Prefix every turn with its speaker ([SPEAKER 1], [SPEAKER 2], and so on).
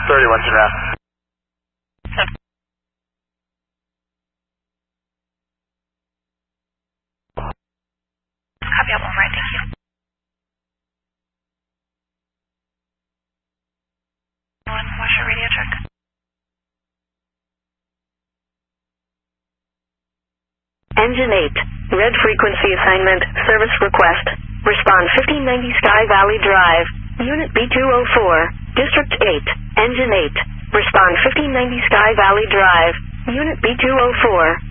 [SPEAKER 1] 31 to now.
[SPEAKER 2] Copy, all right, thank you. Watch your radio check.
[SPEAKER 3] Engine 8, red frequency assignment, service request. Respond 1590 Sky Valley Drive, Unit B204, District 8, Engine 8. Respond 1590 Sky Valley Drive, Unit B204.